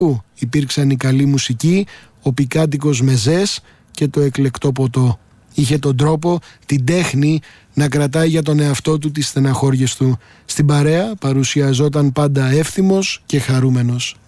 υπήρξαν η καλή μουσική, ο πικάντικος μεζές και το εκλεκτό ποτό. Είχε τον τρόπο, την τέχνη να κρατάει για τον εαυτό του τις στεναχώριες του. Στην παρέα παρουσιαζόταν πάντα εύθυμος και χαρούμενος.